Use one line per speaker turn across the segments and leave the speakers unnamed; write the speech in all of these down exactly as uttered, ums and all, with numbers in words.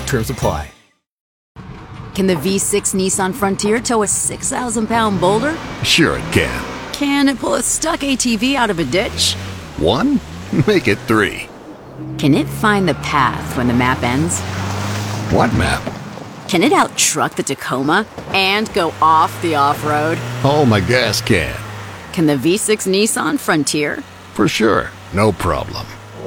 Terms apply.
Can the V six Nissan Frontier tow a six thousand pound boulder?
Sure it can.
Can it pull a stuck A T V out of a ditch?
One? Make it three.
Can it find the path when the map ends?
What map?
Can it out-truck the Tacoma and go off the off-road?
Oh, my gas can.
Can the V six Nissan Frontier?
For sure. No problem.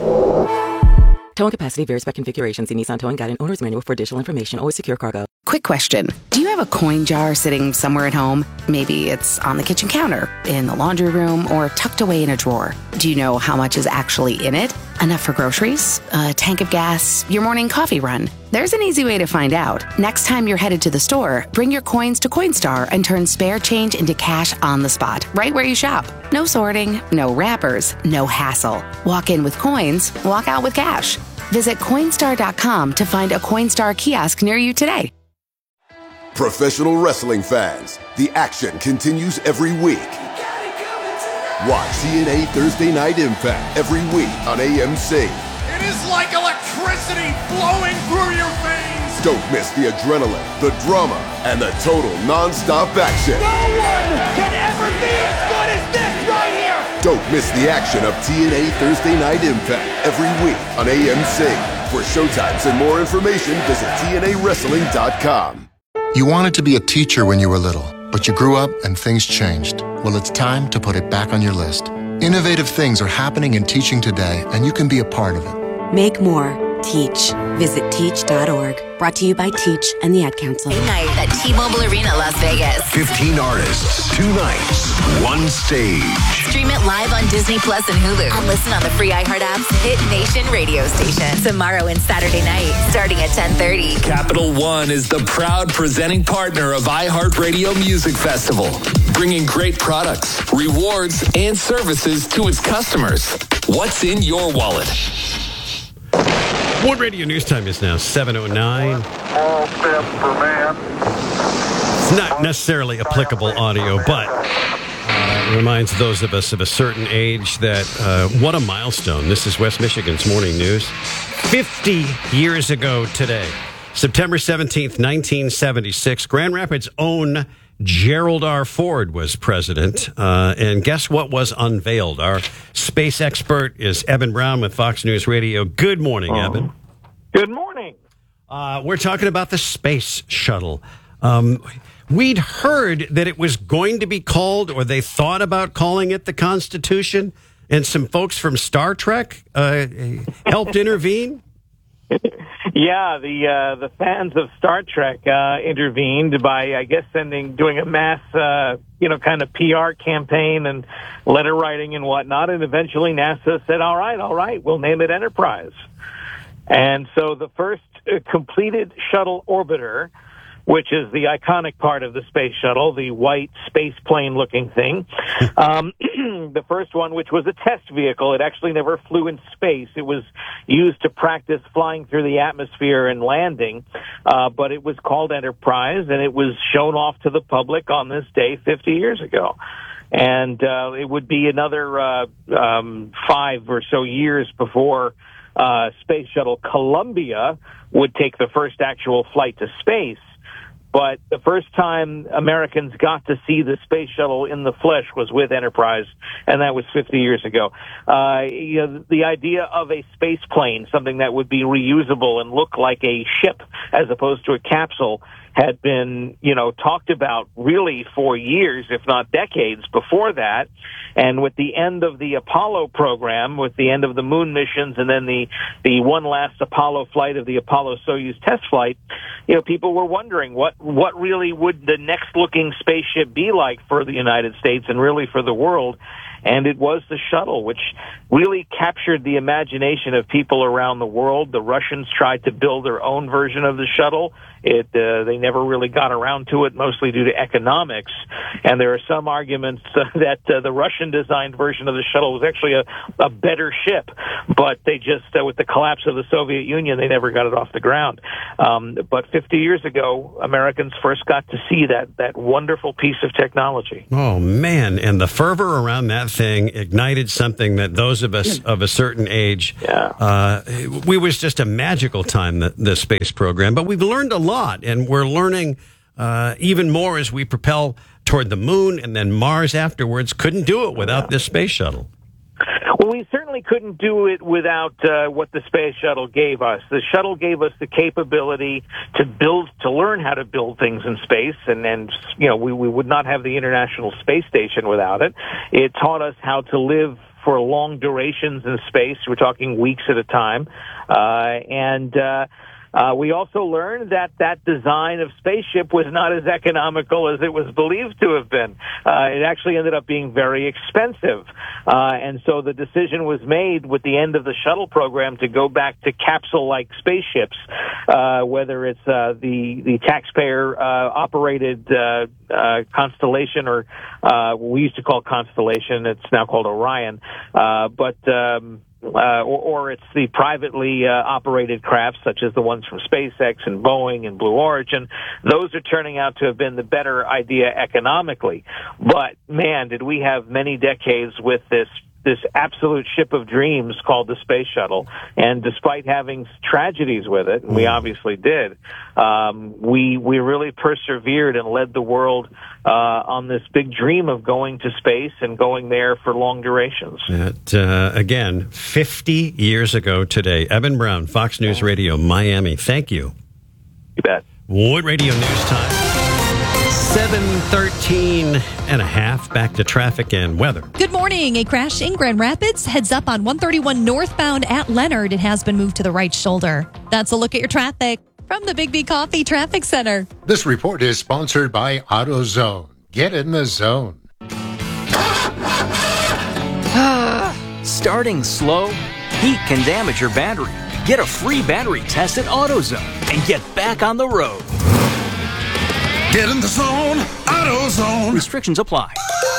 Towing capacity varies by configuration. See Nissan Towing Guide and Owner's Manual for additional information. Always secure cargo.
Quick question. Do you have a coin jar sitting somewhere at home? Maybe it's on the kitchen counter, in the laundry room, or tucked away in a drawer. Do you know how much is actually in it? Enough for groceries? A tank of gas? Your morning coffee run? There's an easy way to find out. Next time you're headed to the store, bring your coins to Coinstar and turn spare change into cash on the spot, right where you shop. No sorting, no wrappers, no hassle. Walk in with coins, walk out with cash. Visit Coinstar dot com to find a Coinstar kiosk near you today.
Professional wrestling fans, the action continues every week. Watch T N A Thursday Night Impact every week on A M C.
It is like electricity flowing through your veins.
Don't miss the adrenaline, the drama, and the total non-stop action.
No one can ever be as good as this right here.
Don't miss the action of T N A Thursday Night Impact every week on A M C. For showtimes and more information, visit T N A wrestling dot com.
You wanted to be a teacher when you were little, but you grew up and things changed. Well, it's time to put it back on your list. Innovative things are happening in teaching today, and you can be a part of it.
Make more. Teach. Visit teach dot org. Brought to you by Teach and the Ad Council.
Night at T-Mobile Arena, Las Vegas.
fifteen artists, two nights, one stage.
Stream it live on Disney Plus and Hulu. And listen on the free iHeart app's Hit Nation radio station. Tomorrow and Saturday night, starting at ten thirty.
Capital One is the proud presenting partner of iHeartRadio Music Festival, bringing great products, rewards, and services to its customers. What's in your wallet?
One Radio News Time is now seven oh nine.
All steps for man.
It's not necessarily applicable audio, but uh, it reminds those of us of a certain age that uh, what a milestone. This is West Michigan's Morning News. fifty years ago today, September seventeenth, nineteen seventy-six, Grand Rapids' own Gerald R. Ford was president, uh, and guess what was unveiled? Our space expert is Evan Brown with Fox News Radio. Good morning, oh. Evan.
Good morning.
Uh, we're talking about the space shuttle. Um, we'd heard that it was going to be called, or they thought about calling it, the Constitution, and some folks from Star Trek uh, helped intervene.
Yeah, the uh, the fans of Star Trek uh, intervened by, I guess, sending doing a mass, uh, you know, kind of P R campaign and letter writing and whatnot. And eventually NASA said, all right, all right, we'll name it Enterprise. And so the first uh, completed shuttle orbiter, which is the iconic part of the space shuttle, the white space plane looking thing. Um, the first one, which was a test vehicle, it actually never flew in space. It was used to practice flying through the atmosphere and landing, uh, but it was called Enterprise, and it was shown off to the public on this day fifty years ago. And uh, it would be another uh, um, five or so years before uh, Space Shuttle Columbia would take the first actual flight to space. But the first time Americans got to see the space shuttle in the flesh was with Enterprise, and that was fifty years ago. Uh, you know, the idea of a space plane, something that would be reusable and look like a ship as opposed to a capsule, had been, you know, talked about really for years, if not decades before that. And with the end of the Apollo program, with the end of the moon missions, and then the, the one last Apollo flight of the Apollo-Soyuz test flight, you know, people were wondering what, what really would the next looking spaceship be like for the United States and really for the world. And it was the shuttle, which really captured the imagination of people around the world. The Russians tried to build their own version of the shuttle. It, uh, they never really got around to it, mostly due to economics. And there are some arguments uh, that uh, the Russian-designed version of the shuttle was actually a, a better ship, but they just, uh, with the collapse of the Soviet Union, they never got it off the ground. Um, but fifty years ago, Americans first got to see that that wonderful piece of technology.
Oh, man. And the fervor around that thing ignited something that those of us of a certain age,
yeah.
uh, we was just a magical time, the, the space program. program, but we've learned a lot, and we're learning uh, even more as we propel toward the moon and then Mars afterwards. Couldn't do it without this space shuttle.
Well, we certainly couldn't do it without uh, what the space shuttle gave us. The shuttle gave us the capability to build, to learn how to build things in space, and, and you know, we, we would not have the International Space Station without it. It taught us how to live for long durations in space. We're talking weeks at a time. Uh, and, uh, Uh, we also learned that that design of spaceship was not as economical as it was believed to have been. Uh, it actually ended up being very expensive. Uh, and so the decision was made with the end of the shuttle program to go back to capsule-like spaceships, uh, whether it's uh, the, the taxpayer-operated uh, uh, Constellation, or uh, we used to call Constellation. It's now called Orion. Uh, but... Um, Uh, or, or it's the privately uh, operated crafts, such as the ones from SpaceX and Boeing and Blue Origin. Those are turning out to have been the better idea economically. But, man, did we have many decades with this this absolute ship of dreams called the Space Shuttle. And despite having tragedies with it, and we obviously did, um, we we really persevered and led the world uh, on this big dream of going to space and going there for long durations.
That, uh, again, fifty years ago today. Eben Brown, Fox News Radio, Miami. Thank you.
You bet.
Wood Radio News Time. seven thirteen and a half. Back to traffic and weather.
Good morning. A crash in Grand Rapids heads up on one thirty-one northbound at Leonard. It has been moved to the right shoulder. That's a look at your traffic from the Big B Coffee Traffic Center.
This report is sponsored by AutoZone. Get in the zone.
Starting slow? Heat can damage your battery. Get a free battery test at AutoZone and get back on the road.
Get in the zone, AutoZone.
Restrictions apply.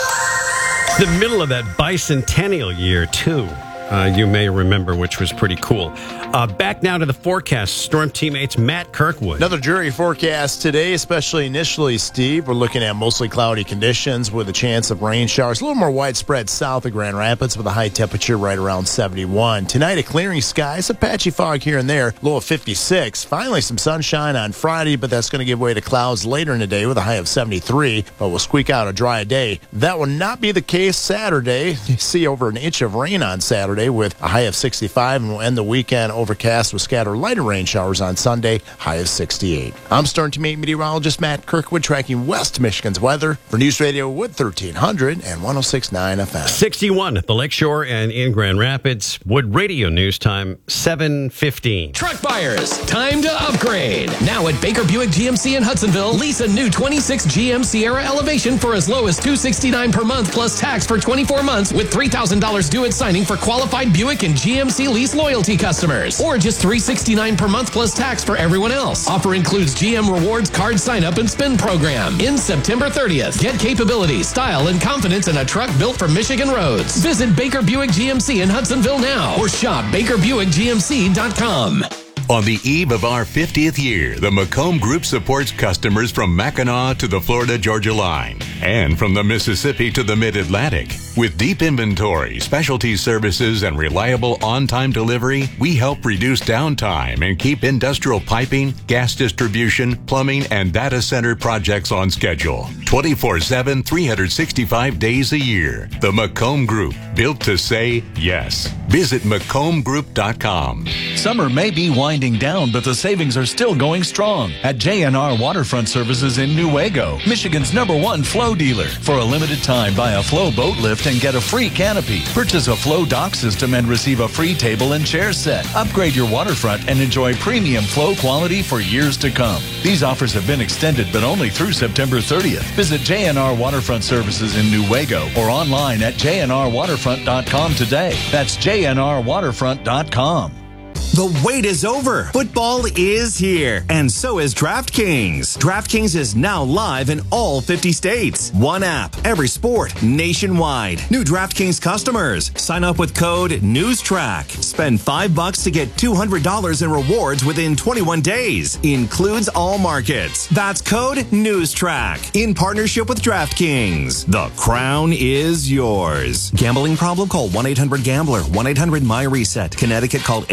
The middle of that bicentennial year, too. Uh, you may remember, which was pretty cool. Uh, back now to the forecast. Storm teammates Matt Kirkwood.
Another dreary forecast today, especially initially, Steve. We're looking at mostly cloudy conditions with a chance of rain showers. A little more widespread south of Grand Rapids with a high temperature right around seventy-one. Tonight, a clearing sky, some patchy fog here and there, low of fifty-six. Finally, some sunshine on Friday, but that's going to give way to clouds later in the day with a high of seventy-three. But we'll squeak out a dry day. That will not be the case Saturday. You see over an inch of rain on Saturday with a high of sixty-five, and we'll end the weekend overcast with scattered lighter rain showers on Sunday, high of sixty-eight. I'm Storm Teammate Meteorologist Matt Kirkwood, tracking West Michigan's weather for News Radio Wood thirteen hundred and one oh six point nine F M.
sixty-one at the Lakeshore and in Grand Rapids. Wood Radio News Time, seven fifteen.
Truck buyers, time to upgrade. Now at Baker Buick G M C in Hudsonville, lease a new twenty-six G M Sierra Elevation for as low as two hundred sixty-nine dollars per month plus tax for twenty-four months with three thousand dollars due at signing for qualified Buick and G M C lease loyalty customers. Or just three hundred sixty-nine dollars per month plus tax for everyone else. Offer includes G M Rewards card sign up and spin program. In September thirtieth, get capability, style, and confidence in a truck built for Michigan roads. Visit Baker Buick G M C in Hudsonville now or shop baker buick g m c dot com.
On the eve of our fiftieth year, the Macomb Group supports customers from Mackinac to the Florida-Georgia line and from the Mississippi to the Mid-Atlantic. With deep inventory, specialty services, and reliable on-time delivery, we help reduce downtime and keep industrial piping, gas distribution, plumbing, and data center projects on schedule. twenty-four seven, three hundred sixty-five days a year. The Macomb Group, built to say yes. Visit macomb group dot com.
Summer may be winding down, but the savings are still going strong at J N R Waterfront Services in Newaygo, Michigan's number one flow dealer. For a limited time, buy a Flow boat lift and get a free canopy. Purchase a Flow dock system and receive a free table and chair set. Upgrade your waterfront and enjoy premium Flow quality for years to come. These offers have been extended, but only through September thirtieth. Visit J N R Waterfront Services in Newaygo or online at j n r waterfront dot com today. That's j n r waterfront dot com.
The wait is over. Football is here, and so is DraftKings. DraftKings is now live in all fifty states. One app, every sport, nationwide. New DraftKings customers, sign up with code NEWSTRACK. Spend five bucks to get two hundred dollars in rewards within twenty-one days. Includes all markets. That's code NEWSTRACK in partnership with DraftKings. The crown is yours. Gambling problem? Call one eight hundred gambler. one eight hundred my reset. Connecticut, call eight eight eight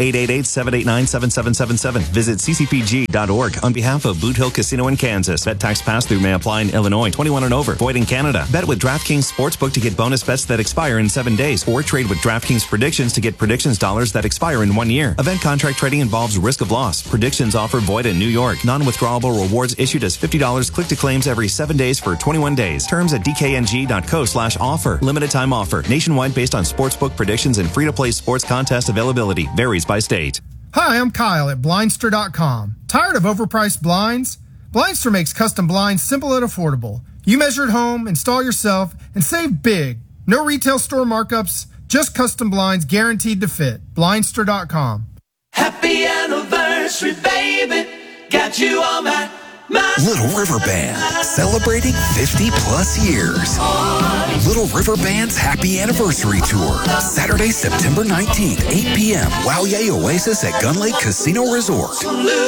seven eight nine, seven seven seven seven. Visit c c p g dot org on behalf of Boot Hill Casino in Kansas. Bet tax pass-through may apply in Illinois. twenty-one and over. Void in Canada. Bet with DraftKings Sportsbook to get bonus bets that expire in seven days. Or trade with DraftKings Predictions to get predictions dollars that expire in one year. Event contract trading involves risk of loss. Predictions offer void in New York. Non-withdrawable rewards issued as fifty dollars click to claims every seven days for twenty-one days. Terms at d k n g dot co slash offer. Limited time offer. Nationwide based on sportsbook predictions and free-to-play sports contest availability. Varies by state.
Hi, I'm Kyle at Blindster dot com. Tired of overpriced blinds? Blindster makes custom blinds simple and affordable. You measure at home, install yourself, and save big. No retail store markups, just custom blinds guaranteed to fit. Blindster dot com.
Happy anniversary, baby. Got you on my mind.
Little River Band, celebrating fifty plus years. Little River Band's Happy Anniversary Tour, Saturday, September nineteenth, eight p.m. Wowye Oasis at Gun Lake Casino Resort.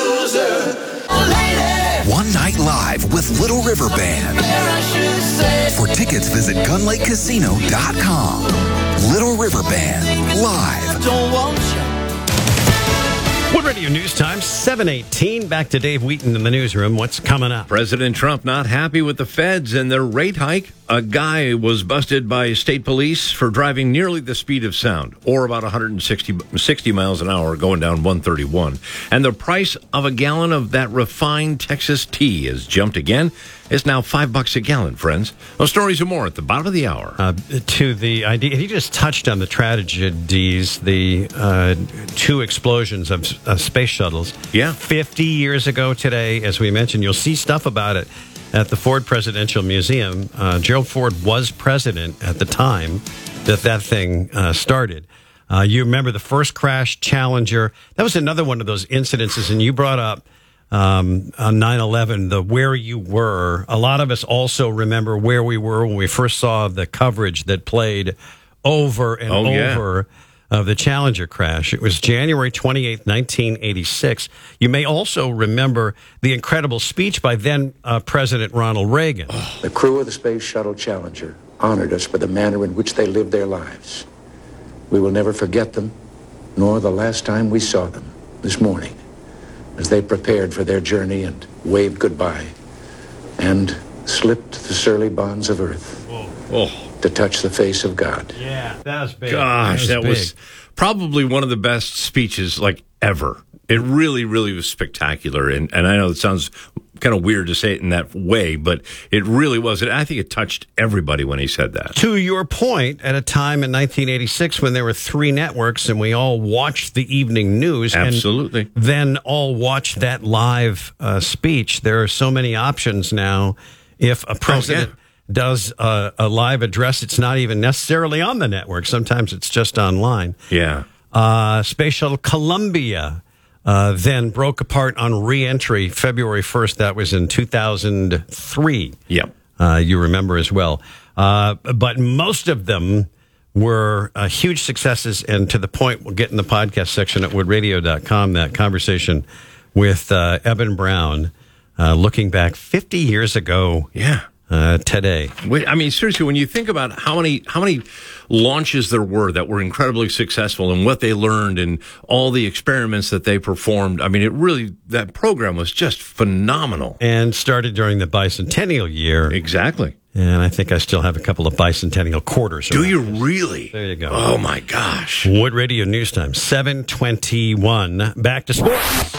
One night live with Little River Band. For tickets, visit gun lake casino dot com. Little River Band, live.
Don't want you.
Wood Radio News Time, seven eighteen. Back to Dave Wheaton in the newsroom. What's coming up?
President Trump not happy with the feds and their rate hike. A guy was busted by state police for driving nearly the speed of sound, or about one hundred sixty miles an hour, going down one thirty-one. And the price of a gallon of that refined Texas tea has jumped again. It's now five bucks a gallon, friends. Those stories and more at the bottom of the hour.
Uh, to the idea, he just touched on the tragedies, the uh, two explosions of uh, space shuttles.
Yeah.
fifty years ago today, as we mentioned. You'll see stuff about it at the Ford Presidential Museum. Uh, Gerald Ford was president at the time that that thing uh, started. Uh, you remember the first crash, Challenger. That was another one of those incidences, and you brought up Um, on nine eleven, the where you were. A lot of us also remember where we were when we first saw the coverage that played over and
oh, yeah.
over of the Challenger crash. It was January twenty-eighth, nineteen eighty-six. You may also remember the incredible speech by then uh, President Ronald Reagan.
The crew of the Space Shuttle Challenger honored us for the manner in which they lived their lives. We will never forget them, nor the last time we saw them this morning, as they prepared for their journey and waved goodbye and slipped the surly bonds of earth
oh.
to touch the face of God.
Yeah, that was big.
Gosh, that was,
that was,
was probably one of the best speeches like ever. It really, really was spectacular. And, and I know it sounds kind of weird to say it in that way, but it really was. I think it touched everybody when he said that.
To your point, at a time in nineteen eighty-six when there were three networks and we all watched the evening news.
Absolutely.
And then all watched that live uh, speech. There are so many options now. If a president oh, yeah. does a, a live address, it's not even necessarily on the network. Sometimes it's just online.
Yeah.
Uh, Space Shuttle Columbia Uh, then broke apart on re-entry February first. That was in two thousand three.
Yep.
Uh, you remember as well. Uh, but most of them were uh, huge successes. And to the point, we'll get in the podcast section at wood radio dot com, that conversation with uh, Eben Brown, uh, looking back fifty years ago.
Yeah.
Uh, today.
Wait, I mean, seriously, when you think about how many how many launches there were that were incredibly successful and what they learned and all the experiments that they performed, I mean, it really, that program was just phenomenal.
And started during the bicentennial year.
Exactly.
And I think I still have a couple of bicentennial quarters.
Do you really?
There you go.
Oh, my gosh.
Wood Radio News Time, seven twenty-one. Back to sports.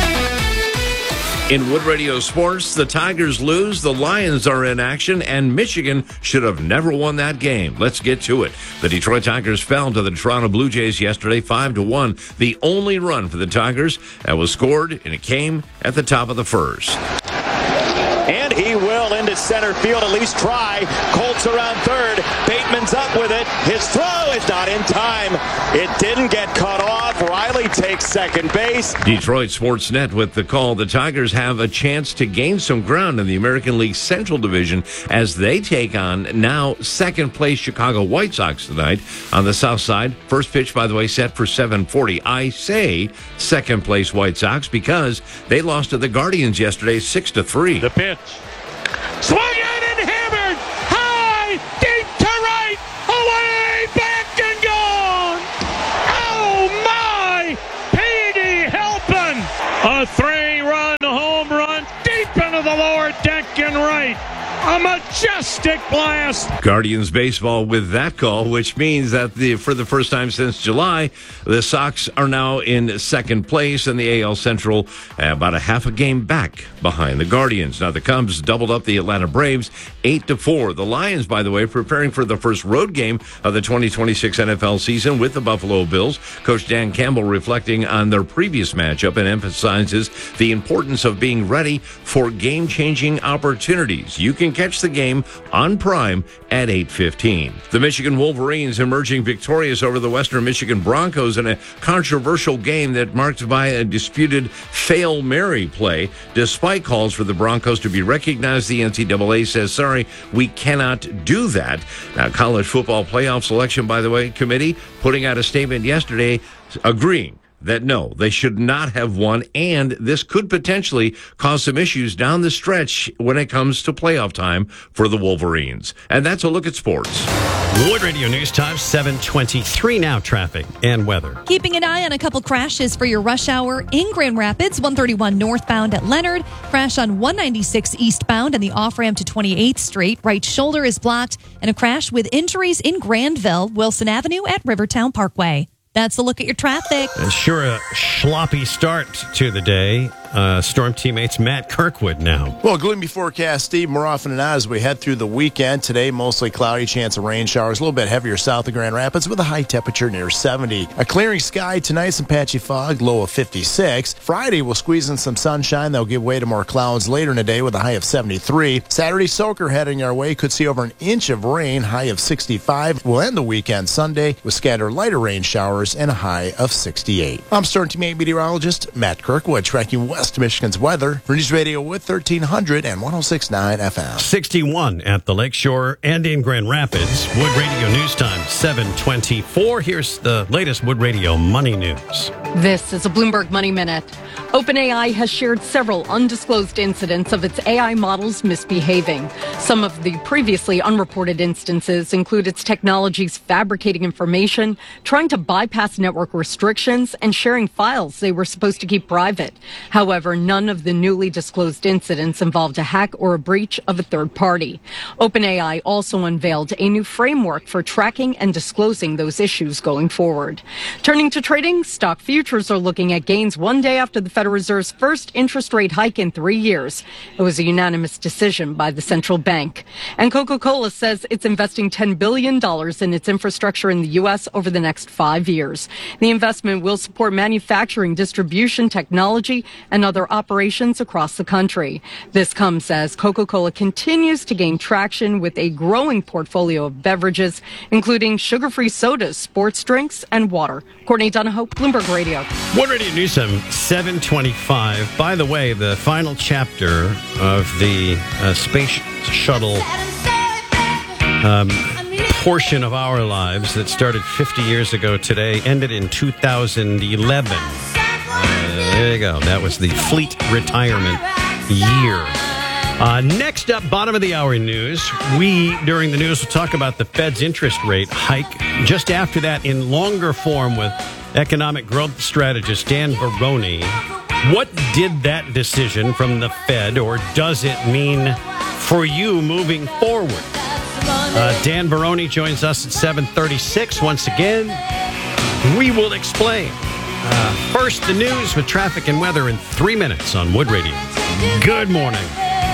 In Wood Radio Sports, the Tigers lose, the Lions are in action, and Michigan should have never won that game. Let's get to it. The Detroit Tigers fell to the Toronto Blue Jays yesterday, five to one. The only run for the Tigers that was scored, and it came at the top of the first.
And he will into center field, at least try. Colts around third. Bateman's up with it. His throw is not in time. It didn't get cut off. Riley takes second base.
Detroit Sportsnet with the call. The Tigers have a chance to gain some ground in the American League Central Division as they take on now second place Chicago White Sox tonight on the south side. First pitch, by the way, set for seven forty. I say second place White Sox because they lost to the Guardians yesterday six to three.
The pitch. Swung on and hammered. High, deep to right. Away, back and gone. Oh, my. Paid
left and right. A majestic blast.
Guardians baseball with that call, which means that the for the first time since July, the Sox are now in second place in the A L Central, about a half a game back behind the Guardians. Now the Cubs doubled up the Atlanta Braves eight to four. The Lions, by the way, preparing for the first road game of the twenty twenty-six N F L season with the Buffalo Bills. Coach Dan Campbell reflecting on their previous matchup and emphasizes the importance of being ready for game-changing opportunities. You can catch the game on Prime at eight fifteen. The Michigan Wolverines emerging victorious over the Western Michigan Broncos in a controversial game that marked by a disputed Fail Mary play. Despite calls for the Broncos to be recognized, the N C double A says, sorry, we cannot do that. Now, College Football Playoff Selection, by the way, committee putting out a statement yesterday agreeing that no, they should not have won, and this could potentially cause some issues down the stretch when it comes to playoff time for the Wolverines. And that's a look at sports.
Wood Radio News Time, seven twenty-three now, traffic and weather.
Keeping an eye on a couple crashes for your rush hour in Grand Rapids, one thirty-one northbound at Leonard. Crash on one ninety-six eastbound and the off-ramp to twenty-eighth Street. Right shoulder is blocked. And a crash with injuries in Grandville, Wilson Avenue at Rivertown Parkway. That's a look at your traffic.
Uh, sure, a sloppy start to the day. Uh, Storm teammates Matt Kirkwood now.
Well, gloomy forecast, Steve, more often than not as we head through the weekend. Today, mostly cloudy, chance of rain showers, a little bit heavier south of Grand Rapids with a high temperature near seventy. A clearing sky tonight, some patchy fog, low of fifty-six. Friday, we'll squeeze in some sunshine. They'll give way to more clouds later in the day with a high of seventy-three. Saturday, soaker heading our way. Could see over an inch of rain, high of sixty-five. We'll end the weekend Sunday with scattered lighter rain showers and a high of sixty-eight. I'm Storm Teammate meteorologist Matt Kirkwood, tracking West Michigan's weather for News Radio with thirteen hundred and one oh six point nine F M.
sixty-one at the Lakeshore and in Grand Rapids. Wood Radio News Time, seven twenty-four. Here's the latest Wood Radio Money News.
This is a Bloomberg Money Minute. OpenAI has shared several undisclosed incidents of its A I models misbehaving. Some of the previously unreported instances include its technologies fabricating information, trying to bypass network restrictions, and sharing files they were supposed to keep private. However, none of the newly disclosed incidents involved a hack or a breach of a third party. OpenAI also unveiled a new framework for tracking and disclosing those issues going forward. Turning to trading, stock futures are looking at gains one day after the Federal Reserve's first interest rate hike in three years. It was a unanimous decision by the central bank. And Coca-Cola says it's investing ten billion dollars in its infrastructure in the U S over the next five years. The investment will support manufacturing, distribution, technology, and other operations across the country. This comes as Coca-Cola continues to gain traction with a growing portfolio of beverages, including sugar-free sodas, sports drinks, and water. Courtney Donahoe, Bloomberg Radio.
Wood Radio News Time, seven twenty-five. By the way, the final chapter of the uh, space shuttle um, portion of our lives that started fifty years ago today ended in two thousand eleven. Uh, there you go. That was the fleet retirement year. Uh, next up, bottom of the hour news. We, during the news, will talk about the Fed's interest rate hike. Just after that, in longer form with economic growth strategist Dan Baroni. What did that decision from the Fed, or does it mean for you moving forward? Uh, Dan Baroni joins us at seven thirty-six. Once again, we will explain. Uh, first, the news with traffic and weather in three minutes on Wood Radio. Good morning.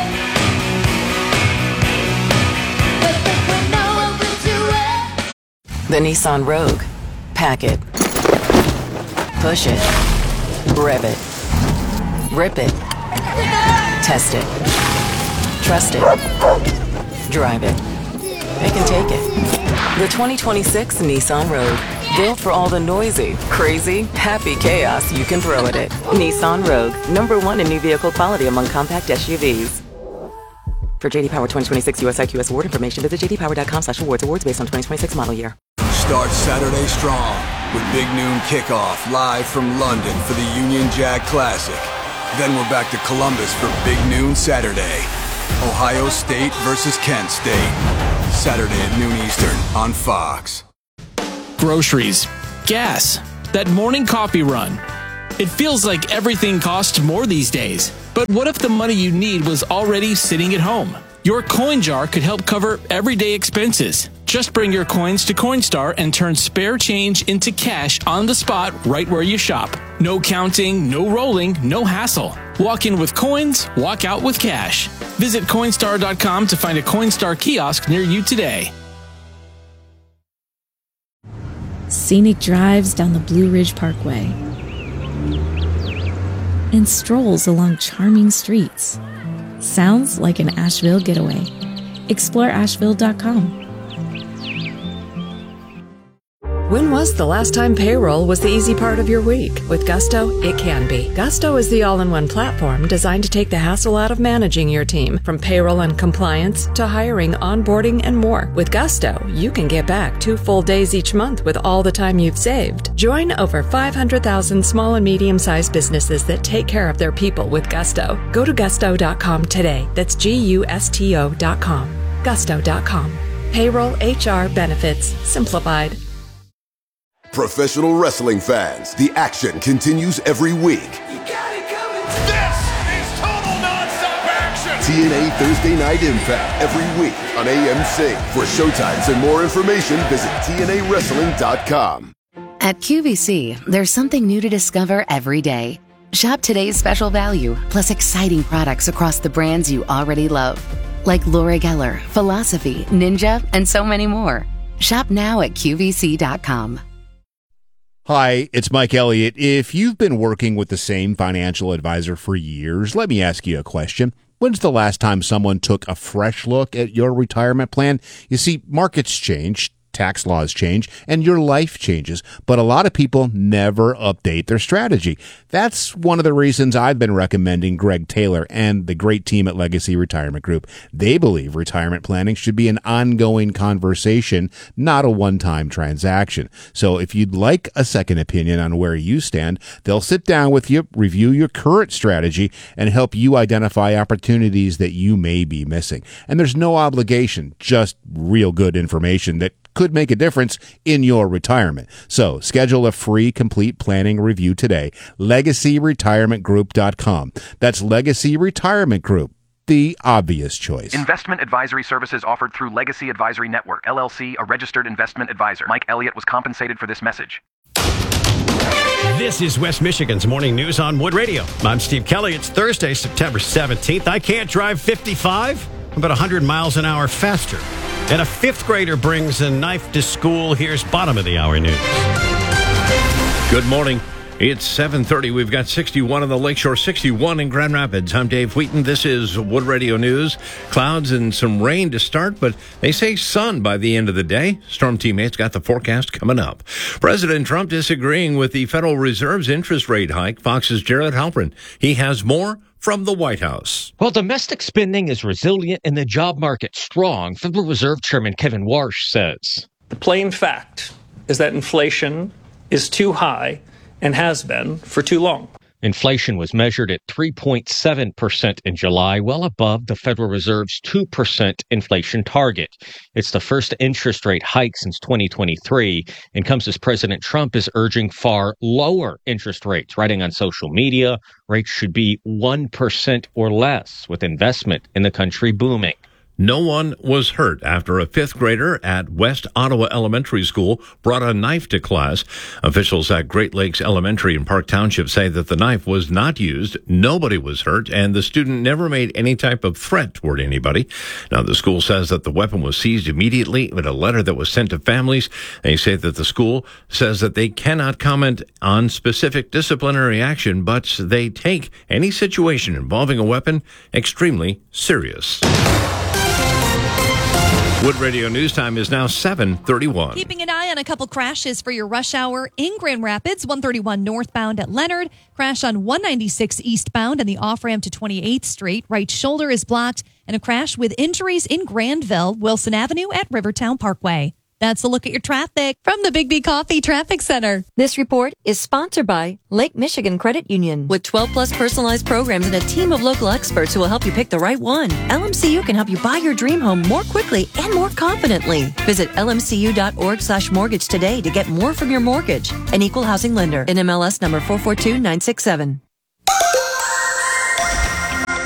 The Nissan Rogue. Pack it. Push it. Rev it. Rip it. Test it. Trust it. Drive it. They can take it. The twenty twenty-six Nissan Rogue. Built for all the noisy, crazy, happy chaos you can throw at it. Nissan Rogue. Number one in new vehicle quality among compact S U Vs. For J D Power twenty twenty-six U S I Q S award information, visit j d power dot com slash awards. Awards based on twenty twenty-six model year.
Start Saturday strong with Big Noon Kickoff live from London for the Union Jack Classic. Then we're back to Columbus for Big Noon Saturday. Ohio State versus Kent State. Saturday at noon Eastern on Fox.
Groceries, gas, that morning coffee run. It feels like everything costs more these days. But what if the money you need was already sitting at home? Your coin jar could help cover everyday expenses. Just bring your coins to Coinstar and turn spare change into cash on the spot right where you shop. No counting, no rolling, no hassle. Walk in with coins, walk out with cash. Visit Coinstar dot com to find a Coinstar kiosk near you today.
Scenic drives down the Blue Ridge Parkway and strolls along charming streets. Sounds like an Asheville getaway. Explore Asheville dot com.
When was the last time payroll was the easy part of your week? With Gusto, it can be. Gusto is the all-in-one platform designed to take the hassle out of managing your team, from payroll and compliance to hiring, onboarding, and more. With Gusto, you can get back two full days each month with all the time you've saved. Join over five hundred thousand small and medium-sized businesses that take care of their people with Gusto. Go to gusto dot com today. That's G U S T O dot com. gusto dot com. Payroll, H R, benefits, simplified.
Professional wrestling fans, the action continues every week.
You got it coming. This is total nonstop action.
T N A Thursday Night Impact every week on A M C. For showtimes and more information, visit T N A wrestling dot com.
At Q V C, there's something new to discover every day. Shop today's special value, plus exciting products across the brands you already love, like Laura Geller, Philosophy, Ninja, and so many more. Shop now at Q V C dot com.
Hi, it's Mike Elliott. If you've been working with the same financial advisor for years, let me ask you a question. When's the last time someone took a fresh look at your retirement plan? You see, markets change, tax laws change, and your life changes, but a lot of people never update their strategy. That's one of the reasons I've been recommending Greg Taylor and the great team at Legacy Retirement Group. They believe retirement planning should be an ongoing conversation, not a one-time transaction. So if you'd like a second opinion on where you stand, they'll sit down with you, review your current strategy, and help you identify opportunities that you may be missing. And there's no obligation, just real good information that could make a difference in your retirement. So schedule a free complete planning review today. legacy retirement group dot com. That's Legacy Retirement Group, the obvious choice.
Investment advisory services offered through Legacy Advisory Network, L L C, a registered investment advisor. Mike Elliott was compensated for this message.
This is West Michigan's Morning News on Wood Radio. I'm Steve Kelly. It's Thursday, September seventeenth. I can't drive fifty-five. I'm about one hundred miles an hour faster. And a fifth grader brings a knife to school. Here's bottom of the hour news.
Good morning. It's seven thirty. We've got sixty-one on the Lakeshore, sixty-one in Grand Rapids. I'm Dave Wheaton. This is Wood Radio News. Clouds and some rain to start, but they say sun by the end of the day. Storm teammates got the forecast coming up. President Trump disagreeing with the Federal Reserve's interest rate hike. Fox's Jared Halpern. He has more from the White House.
Well, domestic spending is resilient and the job market strong, Federal Reserve Chairman Kevin Warsh says.
The plain fact is that inflation is too high and has been for too long.
Inflation was measured at three point seven percent in July, well above the Federal Reserve's two percent inflation target. It's the first interest rate hike since twenty twenty-three and comes as President Trump is urging far lower interest rates, writing on social media rates should be one percent or less, with investment in the country booming.
No one was hurt after a fifth grader at West Ottawa Elementary School brought a knife to class. Officials at Great Lakes Elementary in Park Township say that the knife was not used, nobody was hurt, and the student never made any type of threat toward anybody. Now, the school says that the weapon was seized immediately with a letter that was sent to families. They say that the school says that they cannot comment on specific disciplinary action, but they take any situation involving a weapon extremely serious. Wood Radio News Time is now seven thirty-one.
Keeping an eye on a couple crashes for your rush hour in Grand Rapids, one thirty-one northbound at Leonard. Crash on one ninety-six eastbound and the off-ramp to twenty-eighth Street. Right shoulder is blocked. And a crash with injuries in Grandville, Wilson Avenue at Rivertown Parkway. That's a look at your traffic from the Big B Coffee Traffic Center.
This report is sponsored by Lake Michigan Credit Union. With twelve plus personalized programs and a team of local experts who will help you pick the right one, L M C U can help you buy your dream home more quickly and more confidently. Visit lmcu.org slash mortgage today to get more from your mortgage. An equal housing lender. N M L S number four four two nine six seven.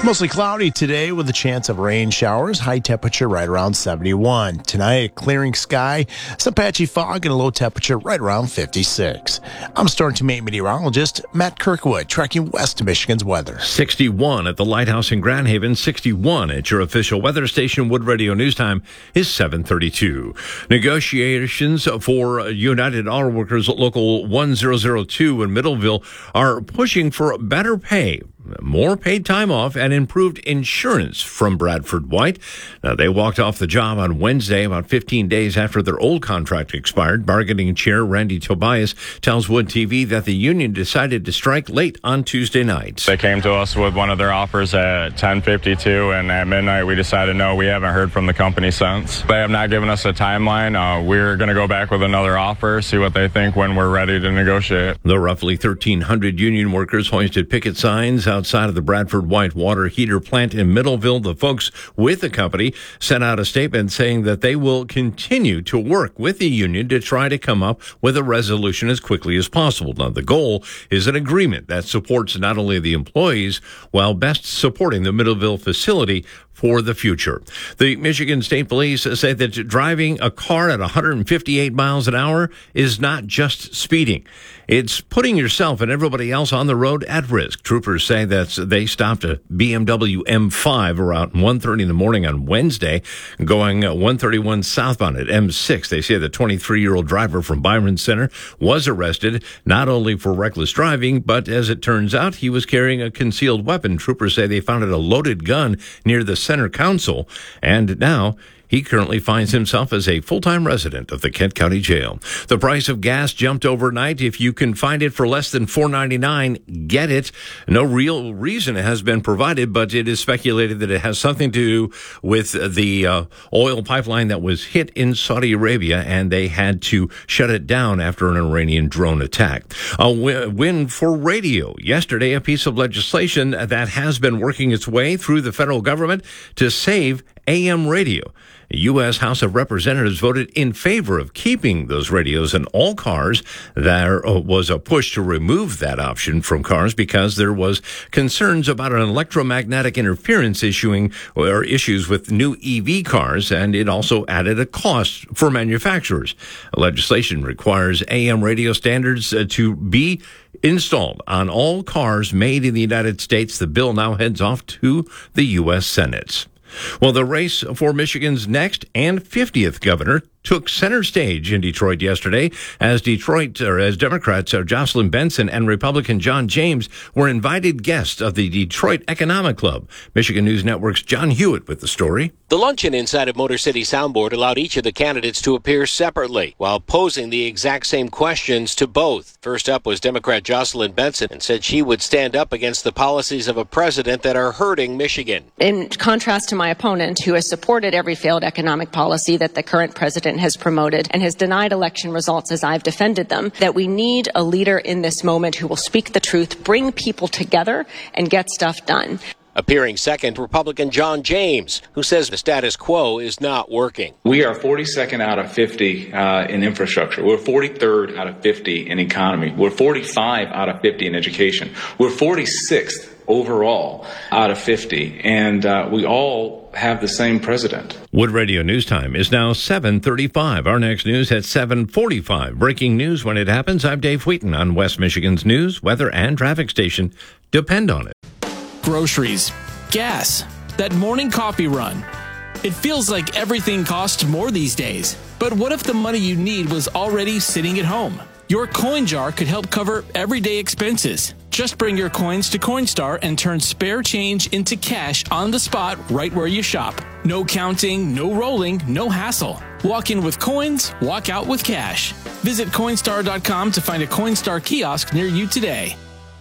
Mostly cloudy today with a chance of rain showers. High temperature right around seventy-one. Tonight, clearing sky, some patchy fog, and a low temperature right around fifty-six. I'm Storm Team eight meteorologist Matt Kirkwood, tracking west to Michigan's weather.
sixty-one at the Lighthouse in Grand Haven, sixty-one at your official weather station. Wood Radio News Time is seven thirty-two. Negotiations for United Auto Workers Local one thousand two in Middleville are pushing for better pay, more paid time off, and improved insurance from Bradford White. Now, they walked off the job on Wednesday, about fifteen days after their old contract expired. Bargaining chair Randy Tobias tells Wood T V that the union decided to strike late on Tuesday night.
They came to us with one of their offers at ten fifty-two, and at midnight we decided no, we haven't heard from the company since. They have not given us a timeline. Uh, we're going to go back with another offer, see what they think when we're ready to negotiate.
The roughly thirteen hundred union workers hoisted picket signs outside of the Bradford White water heater plant in Middleville. The folks with the company sent out a statement saying that they will continue to work with the union to try to come up with a resolution as quickly as possible. Now, the goal is an agreement that supports not only the employees while best supporting the Middleville facility for the future. The Michigan State Police say that driving a car at one hundred fifty-eight miles an hour is not just speeding. It's putting yourself and everybody else on the road at risk. Troopers say that they stopped a B M W M five around one thirty in the morning on Wednesday, going one thirty-one southbound at M six. They say the twenty-three-year-old driver from Byron Center was arrested not only for reckless driving, but as it turns out, he was carrying a concealed weapon. Troopers say they found a loaded gun near the center council, and now he currently finds himself as a full-time resident of the Kent County Jail. The price of gas jumped overnight. If you can find it for less than four ninety-nine, get it. No real reason has been provided, but it is speculated that it has something to do with the uh, oil pipeline that was hit in Saudi Arabia, and they had to shut it down after an Iranian drone attack. A win for radio. Yesterday, a piece of legislation that has been working its way through the federal government to save A M radio. The U S House of Representatives voted in favor of keeping those radios in all cars. There was a push to remove that option from cars because there was concerns about an electromagnetic interference issuing or issues with new E V cars, and it also added a cost for manufacturers. Legislation requires A M radio standards to be installed on all cars made in the United States. The bill now heads off to the U S Senate. Well, the race for Michigan's next and fiftieth governor took center stage in Detroit yesterday as Detroit, or as Democrats uh, Jocelyn Benson and Republican John James were invited guests of the Detroit Economic Club. Michigan News Network's John Hewitt with the story.
The luncheon inside of Motor City Soundboard allowed each of the candidates to appear separately while posing the exact same questions to both. First up was Democrat Jocelyn Benson, and said she would stand up against the policies of a president that are hurting Michigan.
In contrast to my opponent, who has supported every failed economic policy that the current president has promoted and has denied election results as I've defended them, that we need a leader in this moment who will speak the truth, bring people together, and get stuff done.
Appearing second, Republican John James, who says the status quo is not working.
We are forty-second out of fifty uh, in infrastructure. We're forty-third out of fifty in economy. We're forty-five out of fifty in education. We're forty-sixth overall out of fifty, and uh, we all have the same president.
Wood Radio News Time is now seven thirty-five. Our next news at seven forty-five. Breaking news when it happens. I'm Dave Wheaton on West Michigan's news, weather, and traffic station. Depend on it.
Groceries, gas, that morning coffee run. It feels like everything costs more these days. But what if the money you need was already sitting at home? Your coin jar could help cover everyday expenses. Just bring your coins to Coinstar and turn spare change into cash on the spot right where you shop. No counting, no rolling, no hassle. Walk in with coins, walk out with cash. Visit Coinstar dot com to find a Coinstar kiosk near you today.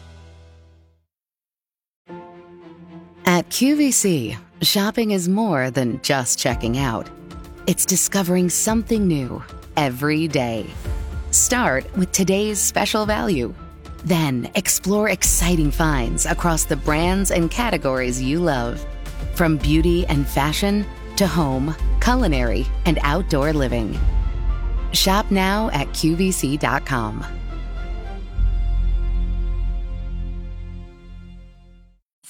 At Q V C, shopping is more than just checking out. It's discovering something new every day. Start with today's special value. Then explore exciting finds across the brands and categories you love. From beauty and fashion to home, culinary, and outdoor living. Shop now at Q V C dot com.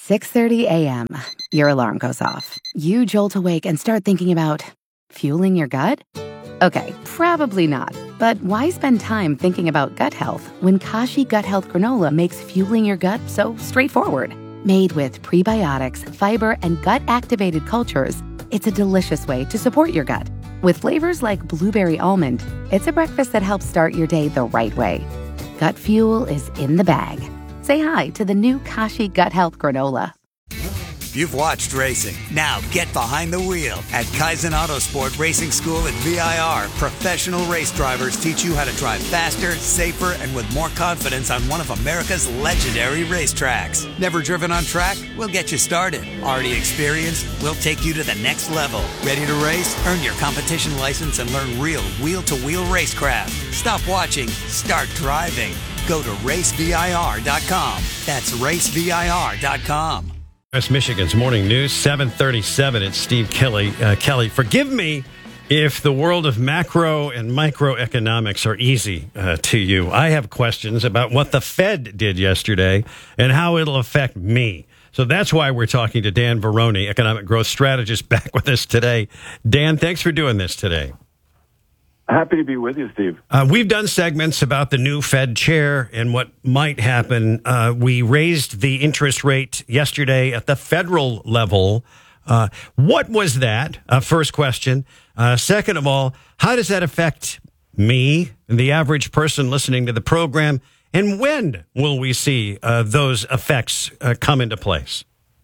six thirty a.m., your alarm goes off. You jolt awake and start thinking about fueling your gut? Okay, probably not. But why spend time thinking about gut health when Kashi Gut Health Granola makes fueling your gut so straightforward? Made with prebiotics, fiber, and gut-activated cultures, it's a delicious way to support your gut. With flavors like blueberry almond, it's a breakfast that helps start your day the right way. Gut fuel is in the bag. Say hi to the new Kashi Gut Health Granola.
You've watched racing. Now get behind the wheel. At Kaizen Autosport Racing School at V I R, professional race drivers teach you how to drive faster, safer, and with more confidence on one of America's legendary racetracks. Never driven on track? We'll get you started. Already experienced? We'll take you to the next level. Ready to race? Earn your competition license and learn real wheel-to-wheel racecraft. Stop watching. Start driving. Go to race V I R dot com. That's race V I R dot com.
West Michigan's Morning News, seven thirty-seven. It's Steve Kelly. Uh, Kelly, forgive me if the world of macro and microeconomics are easy uh, to you. I have questions about what the Fed did yesterday and how it'll affect me. So that's why we're talking to Dan Veroni, economic growth strategist, back with us today. Dan, thanks for doing this today.
Happy to be with you, Steve.
Uh, we've done segments about the new Fed chair and what might happen. Uh, we raised the interest rate yesterday at the federal level. Uh, what was that? Uh, first question. Uh, second of all, how does that affect me, the average person listening to the program? And when will we see uh, those effects uh, come into place?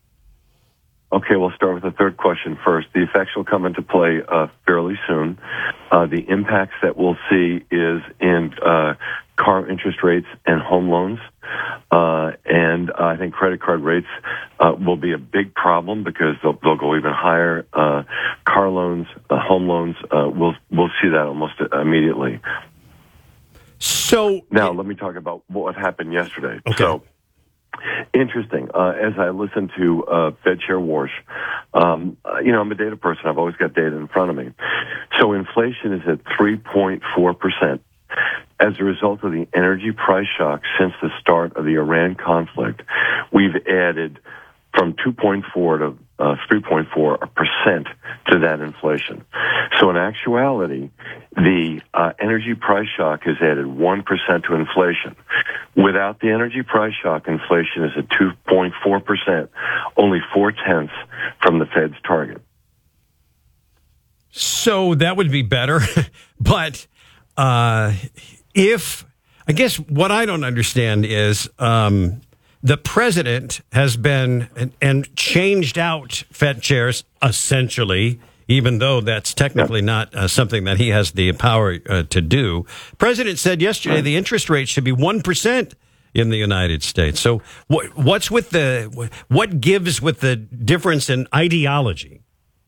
Okay, we'll start with the third question first. The effects will come into play uh, fairly soon. Uh, the impacts that we'll see is in uh, car interest rates and home loans. Uh, and uh, I think credit card rates uh, will be a big problem because they'll, they'll go even higher. Uh, car loans, uh, home loans, uh, we'll, we'll see that almost immediately.
So
now let me talk about what happened yesterday.
Okay.
So, interesting. Uh, as I listened to uh, Fed Chair Warsh, um, uh, you know, I'm a data person. I've always got data in front of me. So inflation is at three point four percent. As a result of the energy price shock since the start of the Iran conflict, we've added from two point four to uh, three point four percent to that inflation. So in actuality, the uh, energy price shock has added one percent to inflation. Without the energy price shock, inflation is at two point four percent, only four-tenths from the Fed's target.
So that would be better. But uh, if, I guess what I don't understand is um, the president has been and, and changed out Fed chairs, essentially, even though that's technically not uh, something that he has the power uh, to do. President said yesterday the interest rate should be one percent in the United States. So what, what's with the, what gives with the difference in ideology?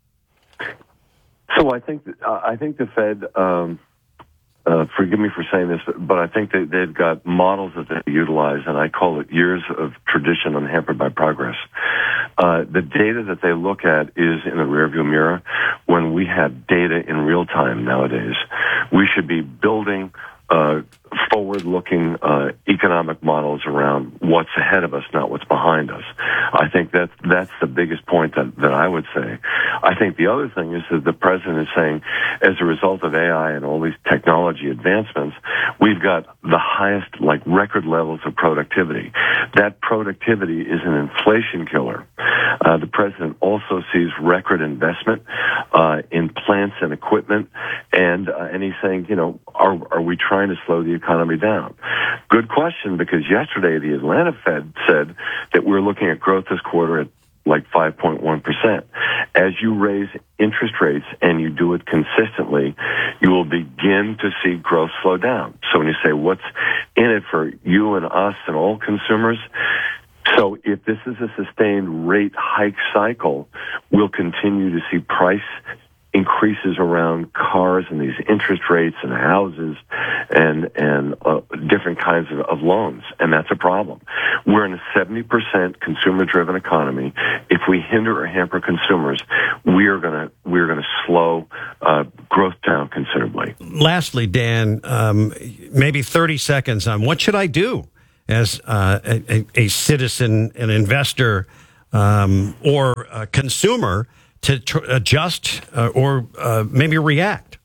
So I think, uh, I think the Fed, um, uh, forgive me for saying this, but I think that they've got models that they utilize, and I call it years of tradition unhampered by progress. Uh, the data that they look at is in the rearview mirror. When we have data in real time nowadays, we should be building uh, forward-looking uh, economic models around what's ahead of us, not what's behind us. I think that that's the biggest point that, that I would say. I think the other thing is that the president is saying, as a result of A I and all these technology advancements, we've got the highest, like, record levels of productivity. That productivity is an inflation killer. Uh, the president also sees record investment uh, in plants and equipment, and uh, and he's saying, you know, are are we trying to slow the economy down? Good question, because yesterday the Atlanta Fed said that we're looking at growth this quarter at like five point one percent. As you raise interest rates and you do it consistently, you will begin to see growth slow down. So when you say what's in it for you and us and all consumers, so if this is a sustained rate hike cycle, we'll continue to see price increases around cars and these interest rates and houses and and uh, different kinds of, of loans, and that's a problem. We're in a seventy percent consumer-driven economy. If we hinder or hamper consumers, we are going to we're going to slow uh, growth down considerably.
Lastly, Dan, um, maybe thirty seconds on what should I do as uh, a, a citizen, an investor, um, or uh, consumer to tr- adjust uh, or uh, maybe react?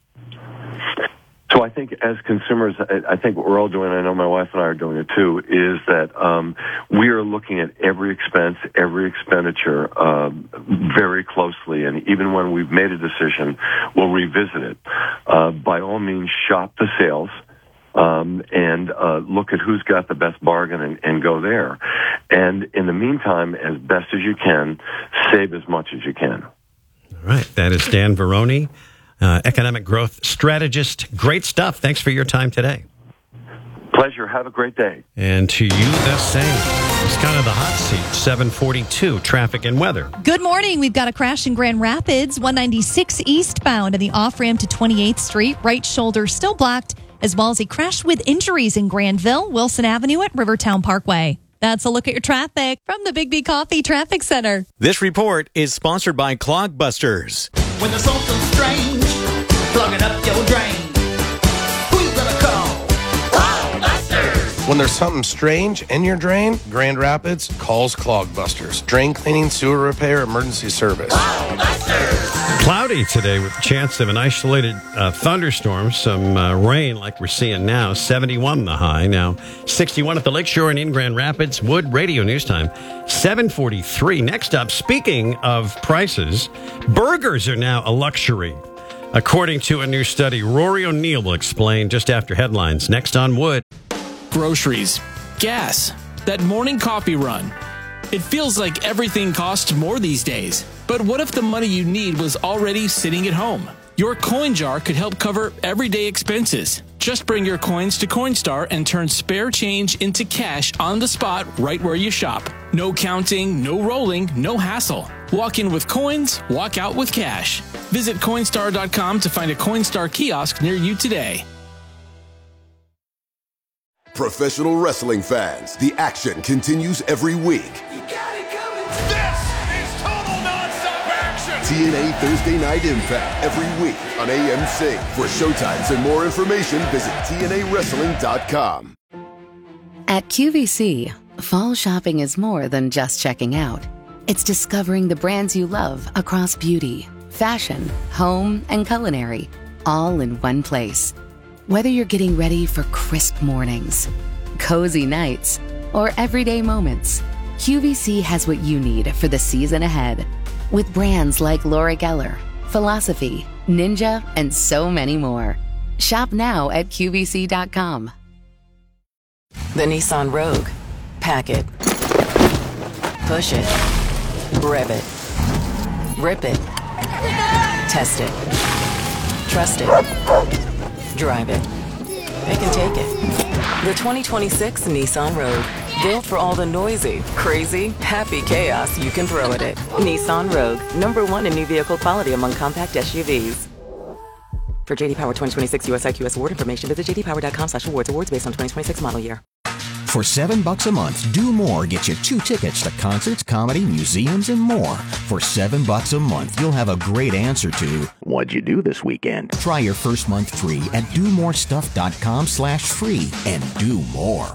So I think as consumers, I think what we're all doing, I know my wife and I are doing it too, is that um, we are looking at every expense, every expenditure um, very closely. And even when we've made a decision, we'll revisit it. Uh, by all means, shop the sales. Um, and uh, look at who's got the best bargain and, and go there. And in the meantime, as best as you can, save as much as you can.
All right. That is Dan Veroni, uh, economic growth strategist. Great stuff. Thanks for your time today.
Pleasure. Have a great day.
And to you the same. It's kind of the hot seat, seven forty-two, traffic and weather.
Good morning. We've got a crash in Grand Rapids, one ninety-six eastbound, and the off-ramp to twenty-eighth Street. Right shoulder still blocked, as well as a crash with injuries in Granville, Wilson Avenue at Rivertown Parkway. That's a look at your traffic from the Big B Coffee Traffic Center.
This report is sponsored by Clogbusters.
When there's something strange, plugging up your drain, who you gonna call? Clogbusters!
When there's something strange in your drain, Grand Rapids calls Clogbusters. Drain cleaning, sewer repair, emergency service.
Clogbusters!
Cloudy today with the chance of an isolated uh, thunderstorm, some uh, rain like we're seeing now. seventy-one the high, now sixty-one at the Lakeshore and in Grand Rapids. Wood Radio News Time, seven forty-three. Next up, speaking of prices, burgers are now a luxury, according to a new study. Rory O'Neill will explain just after headlines. Next on Wood.
Groceries, gas, that morning coffee run. It feels like everything costs more these days. But what if the money you need was already sitting at home? Your coin jar could help cover everyday expenses. Just bring your coins to Coinstar and turn spare change into cash on the spot right where you shop. No counting, no rolling, no hassle. Walk in with coins, walk out with cash. Visit Coinstar dot com to find a Coinstar kiosk near you today.
Professional wrestling fans, the action continues every week.
This is total nonstop action!
T N A Thursday Night Impact every week on A M C. For showtimes and more information, visit T N A wrestling dot com.
At Q V C, fall shopping is more than just checking out. It's discovering the brands you love across beauty, fashion, home, and culinary, all in one place. Whether you're getting ready for crisp mornings, cozy nights, or everyday moments, Q V C has what you need for the season ahead. With brands like Laura Geller, Philosophy, Ninja, and so many more. Shop now at Q V C dot com.
The Nissan Rogue. Pack it. Push it. Rev it. Rip it. Test it. Trust it. Drive it. They can take it. The twenty twenty-six Nissan Rogue. Built for all the noisy, crazy, happy chaos you can throw at it. Nissan Rogue. Number one in new vehicle quality among compact S U Vs. For J D Power twenty twenty-six U S I Q S award information, visit j d power dot com slash awards. Awards based on twenty twenty-six model year.
For seven bucks a month, Do More gets you two tickets to concerts, comedy, museums, and more. For seven bucks a month, you'll have a great answer to what'd you do this weekend? Try your first month free at do more stuff dot com slash free and do more.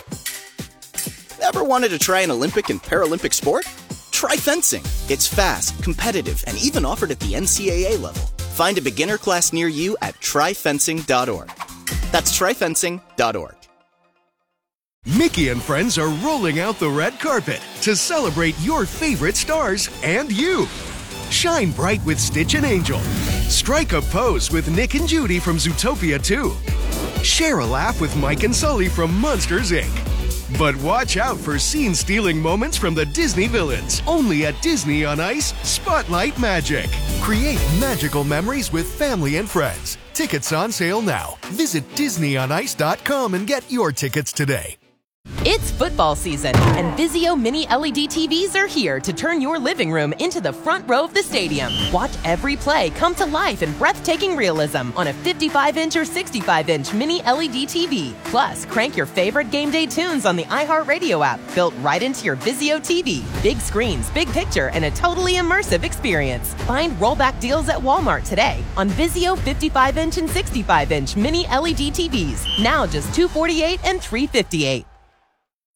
Ever wanted to try an Olympic and Paralympic sport? Try fencing. It's fast, competitive, and even offered at the N C double A level. Find a beginner class near you at try fencing dot org. That's try fencing dot org.
Mickey and friends are rolling out the red carpet to celebrate your favorite stars and you. Shine bright with Stitch and Angel. Strike a pose with Nick and Judy from Zootopia two. Share a laugh with Mike and Sully from Monsters, Incorporated. But watch out for scene-stealing moments from the Disney villains. Only at Disney on Ice, Spotlight Magic. Create magical memories with family and friends. Tickets on sale now. Visit disney on ice dot com and get your tickets today.
It's football season, and Vizio Mini L E D T Vs are here to turn your living room into the front row of the stadium. Watch every play come to life in breathtaking realism on a fifty-five inch or sixty-five inch Mini L E D T V. Plus, crank your favorite game day tunes on the iHeartRadio app, built right into your Vizio T V. Big screens, big picture, and a totally immersive experience. Find rollback deals at Walmart today on Vizio fifty-five inch and sixty-five inch Mini L E D T Vs. Now just two hundred forty-eight dollars and three hundred fifty-eight dollars.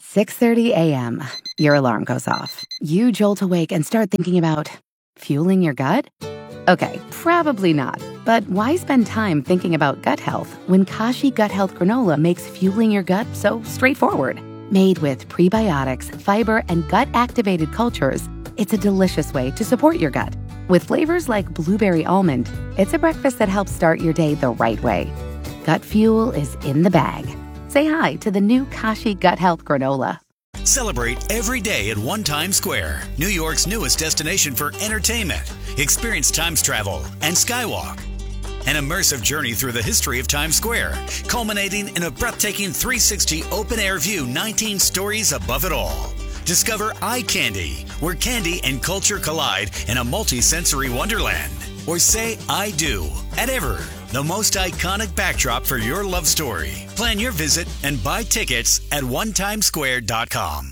six thirty a.m., your alarm goes off. You jolt awake and start thinking about fueling your gut? Okay, probably not. But why spend time thinking about gut health when Kashi Gut Health Granola makes fueling your gut so straightforward? Made with prebiotics, fiber, and gut-activated cultures, it's a delicious way to support your gut. With flavors like blueberry almond, it's a breakfast that helps start your day the right way. Gut fuel is in the bag. Say hi to the new Kashi Gut Health Granola.
Celebrate every day at One Times Square, New York's newest destination for entertainment. Experience Times Travel and Skywalk. An immersive journey through the history of Times Square, culminating in a breathtaking three sixty open-air view nineteen stories above it all. Discover Eye Candy, where candy and culture collide in a multi-sensory wonderland. Or say I do at Ever, the most iconic backdrop for your love story. Plan your visit and buy tickets at one times square dot com.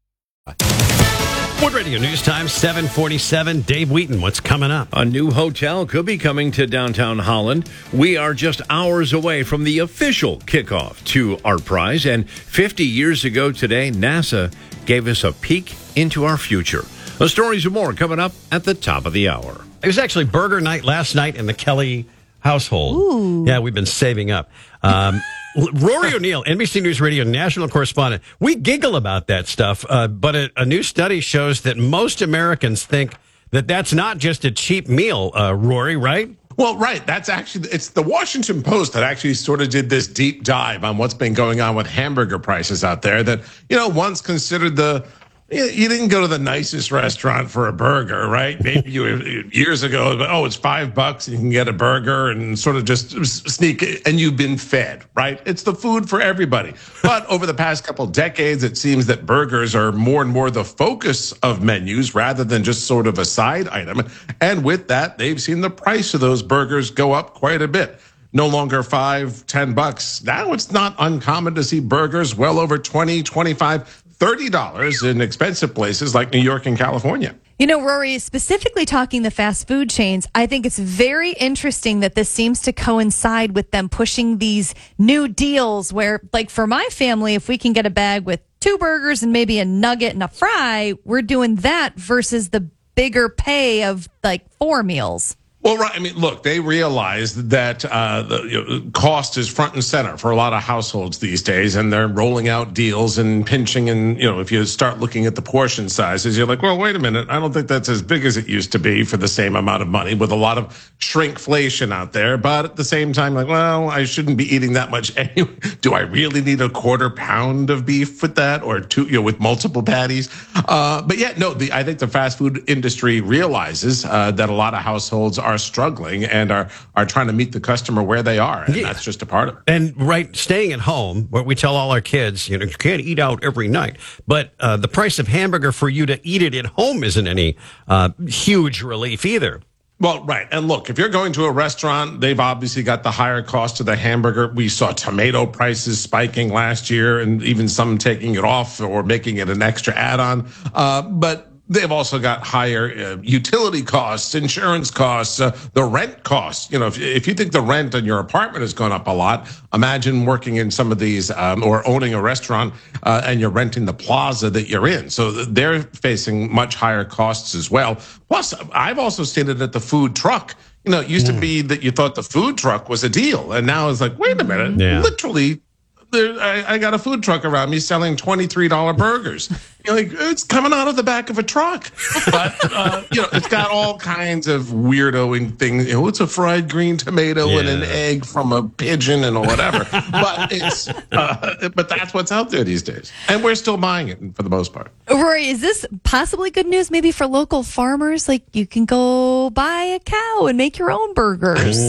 Wood Radio News Time, seven forty-seven. Dave Wheaton, what's coming up?
A new hotel could be coming to downtown Holland. We are just hours away from the official kickoff to Art Prize, and fifty years ago today, NASA gave us a peek into our future. The stories and more coming up at the top of the hour.
It was actually burger night last night in the Kelly household.
Ooh.
Yeah, we've been saving up. Um, Rory O'Neill, N B C News Radio national correspondent. We giggle about that stuff, uh, but a, a new study shows that most Americans think that that's not just a cheap meal, uh, Rory, right?
Well, right. That's actually, it's the Washington Post that actually sort of did this deep dive on what's been going on with hamburger prices out there that, you know, once considered the, you didn't go to the nicest restaurant for a burger, right? Maybe you years ago, oh, it's five bucks and you can get a burger and sort of just sneak it, and you've been fed, right? It's the food for everybody. But over the past couple decades, it seems that burgers are more and more the focus of menus rather than just sort of a side item. And with that, they've seen the price of those burgers go up quite a bit. No longer five, ten bucks. Now it's not uncommon to see burgers well over twenty, twenty-five, thirty dollars in expensive places like New York and California.
You know, Rory, specifically talking the fast food chains, I think it's very interesting that this seems to coincide with them pushing these new deals where, like for my family, if we can get a bag with two burgers and maybe a nugget and a fry, we're doing that versus the bigger pay of like four meals.
Well, right. I mean, look, they realized that uh, the you know, cost is front and center for a lot of households these days, and they're rolling out deals and pinching. And, you know, if you start looking at the portion sizes, you're like, well, wait a minute. I don't think that's as big as it used to be for the same amount of money, with a lot of shrinkflation out there. But at the same time, like, well, I shouldn't be eating that much anyway. Do I really need a quarter pound of beef with that, or two, you know, with multiple patties? Uh, but yeah, no, the, I think the fast food industry realizes uh, that a lot of households are struggling and are are trying to meet the customer where they are, and yeah. That's just a part of it.
And right, staying at home, where we tell all our kids, you know, you can't eat out every night, but uh, the price of hamburger for you to eat it at home isn't any uh, huge relief either.
Well, right. And look, if you're going to a restaurant, they've obviously got the higher cost of the hamburger. We saw tomato prices spiking last year, and even some taking it off or making it an extra add-on. Uh, but they've also got higher uh, utility costs, insurance costs, uh, the rent costs. You know, if, if you think the rent on your apartment has gone up a lot, imagine working in some of these um, or owning a restaurant uh, and you're renting the plaza that you're in. So they're facing much higher costs as well. Plus, I've also seen it at the food truck. You know, it used mm. to be that you thought the food truck was a deal, and now it's like, wait a minute, yeah. literally. There, I, I got a food truck around me selling twenty-three dollar burgers. You're like, it's coming out of the back of a truck. But, uh, you know, it's got all kinds of weirdoing things. You know, it's a fried green tomato yeah. and an egg from a pigeon and whatever. But it's, uh, but that's what's out there these days. And we're still buying it for the most part.
Rory, is this possibly good news maybe for local farmers? Like you can go buy a cow and make your own burgers.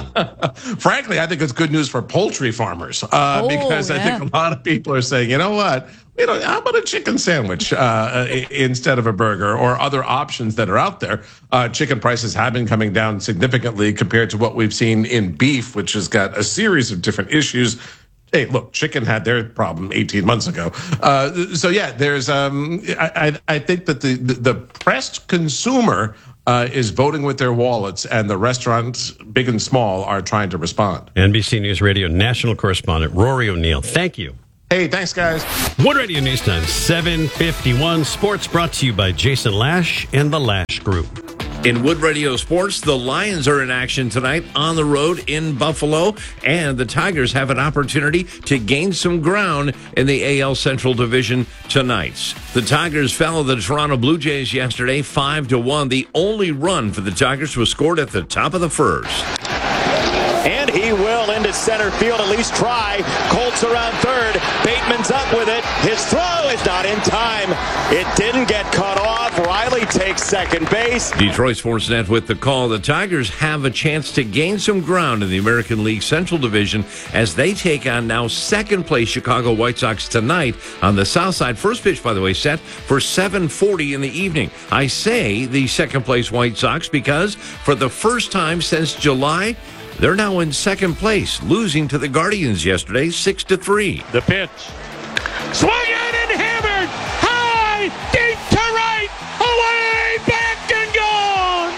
Frankly, I think it's good news for poultry farmers. Uh,
oh,
because
yeah.
I think a lot of people are saying, you know what? You know, how about a chicken sandwich uh, instead of a burger, or other options that are out there? Uh, chicken prices have been coming down significantly compared to what we've seen in beef, which has got a series of different issues. Hey, look, chicken had their problem eighteen months ago. Uh, so yeah, there's. Um, I, I think that the the, the pressed consumer uh, is voting with their wallets, and the restaurants, big and small, are trying to respond.
N B C News Radio national correspondent Rory O'Neill, thank you.
Hey, thanks, guys.
Wood Radio News Time, seven fifty-one. Sports brought to you by Jason Lash and the Lash Group.
In Wood Radio Sports, the Lions are in action tonight on the road in Buffalo, and the Tigers have an opportunity to gain some ground in the A L Central Division tonight. The Tigers fell to the Toronto Blue Jays yesterday, five to one. The only run for the Tigers was scored at the top of the first.
And he will into center field, at least try. Colts around third. Bateman's up with it. His throw is not in time. It didn't get cut off. Riley takes second base.
Detroit Sportsnet with the call. The Tigers have a chance to gain some ground in the American League Central Division as they take on now second place Chicago White Sox tonight on the south side. First pitch, by the way, set for seven forty in the evening. I say the second place White Sox because for the first time since July, they're now in second place, losing to the Guardians yesterday, six to three.
The pitch. Swung out and hammered. High, deep to right. Away, back and gone.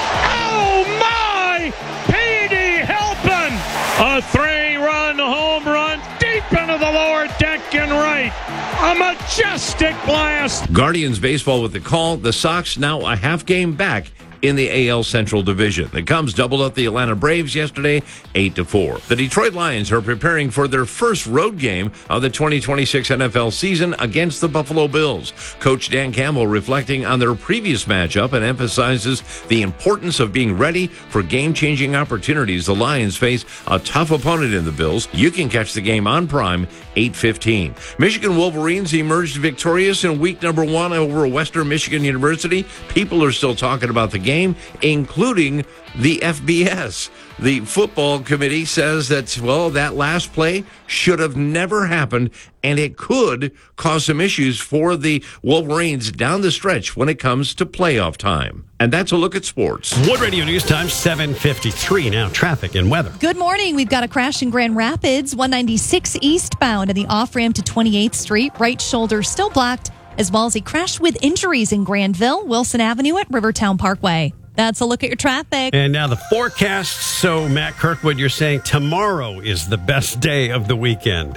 Oh, my. Petey helping. A three-run home run deep into the lower deck and right. A majestic blast.
Guardians baseball with the call. The Sox now a half game back in the A L Central Division. The Cubs doubled up the Atlanta Braves yesterday, eight to four. The Detroit Lions are preparing for their first road game of the twenty twenty-six N F L season against the Buffalo Bills. Coach Dan Campbell reflecting on their previous matchup and emphasizes the importance of being ready for game-changing opportunities. The Lions face a tough opponent in the Bills. You can catch the game on Prime, eight fifteen. Michigan Wolverines emerged victorious in week number one over Western Michigan University. People are still talking about the game. Game, including the F B S. The football committee says that, well, that last play should have never happened, and it could cause some issues for the Wolverines down the stretch when it comes to playoff time. And that's a look at sports.
Wood Radio News Time, seven fifty-three. Now, traffic and weather.
Good morning. We've got a crash in Grand Rapids, one ninety-six eastbound in the off-ramp to twenty-eighth Street. Right shoulder still blocked, as well as a crash with injuries in Granville, Wilson Avenue at Rivertown Parkway. That's a look at your traffic.
And now the forecast. So, Matt Kirkwood, you're saying tomorrow is the best day of the weekend.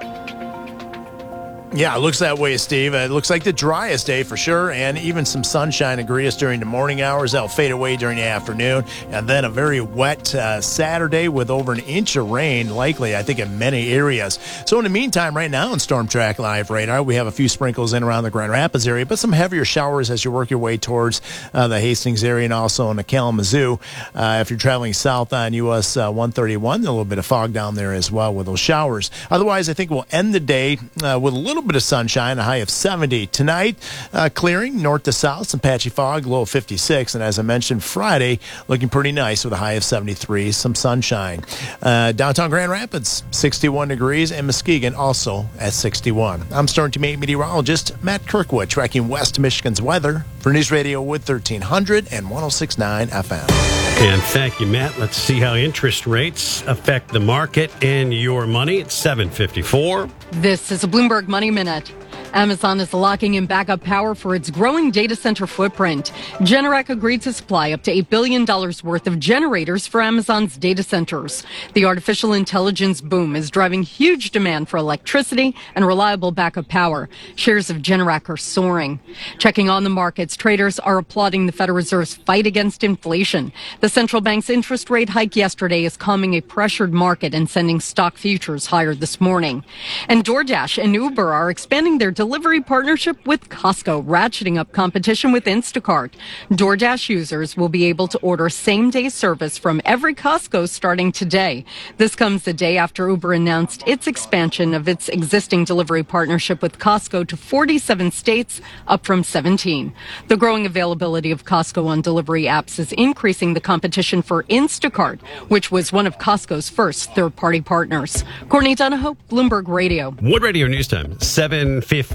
Yeah, it looks that way, Steve. It looks like the driest day for sure, and even some sunshine and grease during the morning hours. That'll fade away during the afternoon, and then a very wet uh, Saturday with over an inch of rain, likely, I think, in many areas. So in the meantime, right now on Storm Track Live radar, we have a few sprinkles in around the Grand Rapids area, but some heavier showers as you work your way towards uh, the Hastings area and also in the Kalamazoo. Uh, if you're traveling south on U S uh, one thirty-one, a little bit of fog down there as well with those showers. Otherwise, I think we'll end the day uh, with a little bit of sunshine, a high of seventy. Tonight, uh, clearing north to south, some patchy fog, low of fifty-six. And as I mentioned, Friday looking pretty nice with a high of seventy-three, some sunshine. Uh, downtown Grand Rapids, sixty-one degrees, and Muskegon also at sixty-one. I'm Storm Team eight meteorologist Matt Kirkwood, tracking West Michigan's weather for News Radio Wood thirteen hundred and one oh six point nine F M.
And thank you, Matt. Let's see how interest rates affect the market and your money. It's seven fifty-four.
This is a Bloomberg Money Minute. Amazon is locking in backup power for its growing data center footprint. Generac agreed to supply up to eight billion dollars worth of generators for Amazon's data centers. The artificial intelligence boom is driving huge demand for electricity and reliable backup power. Shares of Generac are soaring. Checking on the markets, traders are applauding the Federal Reserve's fight against inflation. The central bank's interest rate hike yesterday is calming a pressured market and sending stock futures higher this morning. And DoorDash and Uber are expanding their delivery partnership with Costco, ratcheting up competition with Instacart. DoorDash users will be able to order same-day service from every Costco starting today. This comes the day after Uber announced its expansion of its existing delivery partnership with Costco to forty-seven states, up from seventeen. The growing availability of Costco on delivery apps is increasing the competition for Instacart, which was one of Costco's first third-party partners. Courtney Donahoe, Bloomberg Radio.
Wood Radio News Time, seven fifty-five.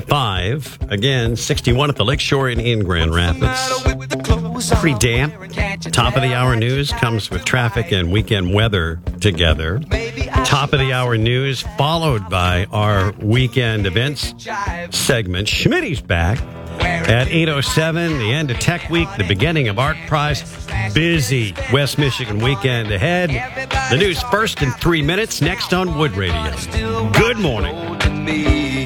Again, sixty-one at the Lakeshore and in Grand Rapids. Pretty damp. Top of the hour news comes with traffic and weekend weather together. Top of the hour news followed by our weekend events segment. Schmitty's back at eight oh seven, the end of Tech Week, the beginning of Art Prize. Busy West Michigan weekend ahead. The news first in three minutes, next on Wood Radio. Good morning.
me.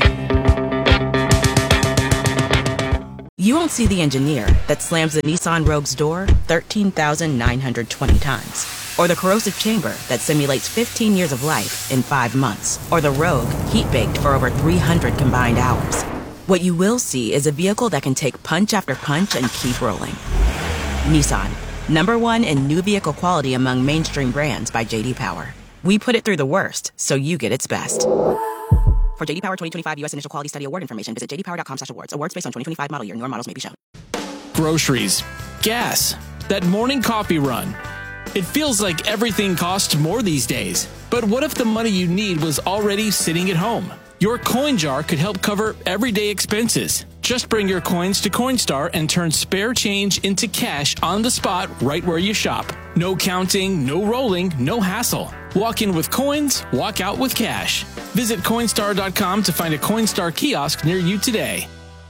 You won't see the engineer that slams the Nissan Rogue's door thirteen thousand nine hundred twenty times. Or the corrosive chamber that simulates fifteen years of life in five months. Or the Rogue heat-baked for over three hundred combined hours. What you will see is a vehicle that can take punch after punch and keep rolling. Nissan, number one in new vehicle quality among mainstream brands by J D Power. We put it through the worst, so you get its best. For J D Power twenty twenty-five U S Initial Quality Study Award information, visit j d power dot com slash awards. Awards based on twenty twenty-five model year. Newer models may be shown.
Groceries, gas, that morning coffee run. It feels like everything costs more these days. But what if the money you need was already sitting at home? Your coin jar could help cover everyday expenses. Just bring your coins to Coinstar and turn spare change into cash on the spot right where you shop. No counting, no rolling, no hassle. Walk in with coins, walk out with cash. Visit Coinstar dot com to find a Coinstar kiosk near you today.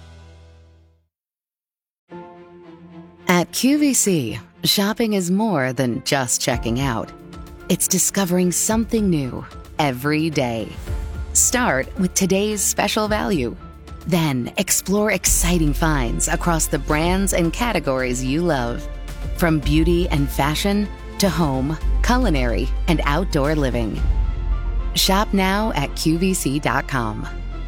At Q V C, shopping is more than just checking out. It's discovering something new every day. Start with today's special value. Then explore exciting finds across the brands and categories you love. From beauty and fashion to home, culinary, and outdoor living. Shop now at Q V C dot com.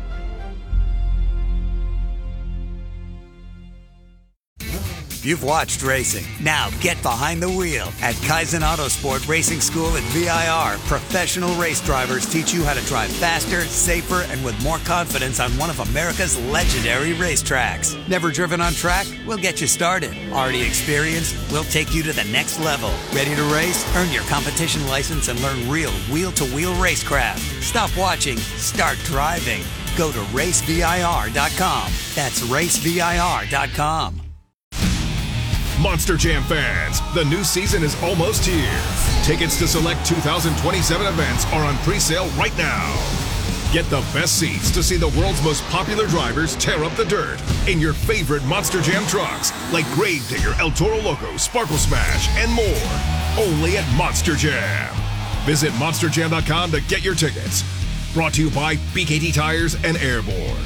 You've watched racing. Now get behind the wheel. At Kaizen Autosport Racing School at V I R, professional race drivers teach you how to drive faster, safer, and with more confidence on one of America's legendary racetracks. Never driven on track? We'll get you started. Already experienced? We'll take you to the next level. Ready to race? Earn your competition license and learn real wheel-to-wheel racecraft. Stop watching. Start driving. Go to race V I R dot com. That's race V I R dot com.
Monster Jam fans, the new season is almost here. Tickets to select two thousand twenty-seven events are on pre-sale right now. Get the best seats to see the world's most popular drivers tear up the dirt in your favorite Monster Jam trucks, like Gravedigger, El Toro Loco, Sparkle Smash, and more. Only at Monster Jam. Visit monster jam dot com to get your tickets. Brought to you by B K T Tires and Airborne.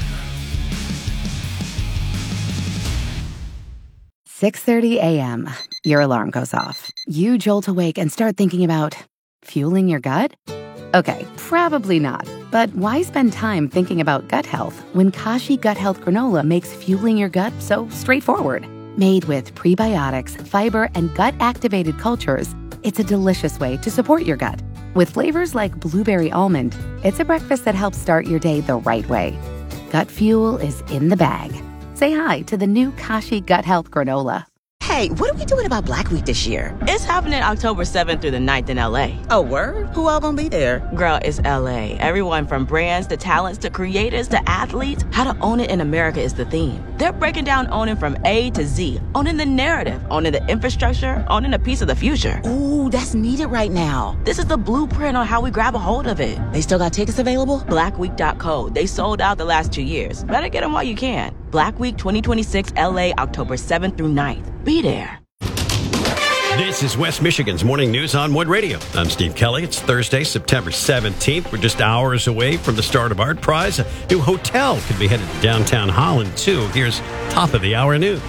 six thirty a.m. Your alarm goes off. You jolt awake and start thinking about fueling your gut? Okay, probably not. But why spend time thinking about gut health when Kashi Gut Health Granola makes fueling your gut so straightforward? Made with prebiotics, fiber, and gut-activated cultures, it's a delicious way to support your gut. With flavors like blueberry almond, it's a breakfast that helps start your day the right way. Gut fuel is in the bag. Say hi to the new Kashi Gut Health Granola.
Hey, what are we doing about Black Week this year? It's happening October seventh through the ninth in L A. Oh, word? Who all gonna be there? Girl, it's L A. Everyone from brands to talents to creators to athletes. How to own it in America is the theme. They're breaking down owning from A to Z. Owning the narrative, owning the infrastructure, owning a piece of the future. Ooh, that's needed right now. This is the blueprint on how we grab a hold of it. They still got tickets available? black week dot co. They sold out the last two years. Better get them while you can. Black Week twenty twenty-six L A, October seventh through ninth. Be there.
This is West Michigan's Morning News on Wood Radio. I'm Steve Kelly. It's Thursday, September seventeenth. We're just hours away from the start of Art Prize. A new hotel could be headed to downtown Holland, too. Here's top of the hour news.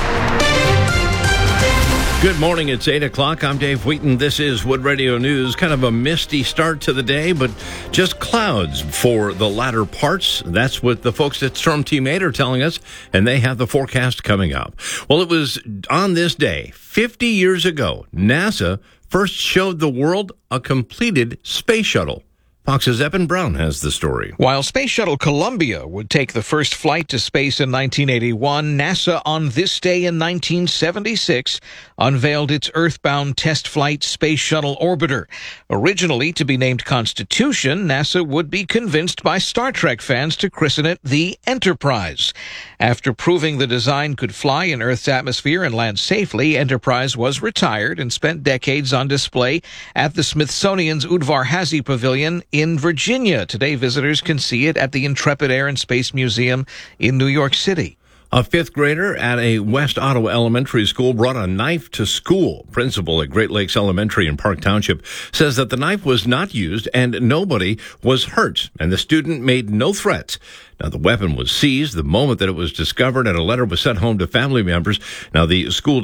Good morning. It's eight o'clock. I'm Dave Wheaton. This is Wood Radio News. Kind of a misty start to the day, but just clouds for the latter parts. That's what the folks at Storm Team eight are telling us, and they have the forecast coming up. Well, it was on this day, fifty years ago, NASA first showed the world a completed space shuttle. Fox's Evan Brown has the story.
While Space Shuttle Columbia would take the first flight to space in nineteen eighty-one, NASA on this day in nineteen seventy-six unveiled its Earthbound test flight Space Shuttle Orbiter. Originally to be named Constitution, NASA would be convinced by Star Trek fans to christen it the Enterprise. After proving the design could fly in Earth's atmosphere and land safely, Enterprise was retired and spent decades on display at the Smithsonian's Udvar-Hazy Pavilion in Virginia. Today, visitors can see it at the Intrepid Air and Space Museum in New York City.
A fifth grader at a West Ottawa elementary school brought a knife to school. Principal at Great Lakes Elementary in Park Township says that the knife was not used and nobody was hurt, and the student made no threats. Now, the weapon was seized the moment that it was discovered, and a letter was sent home to family members. Now, the school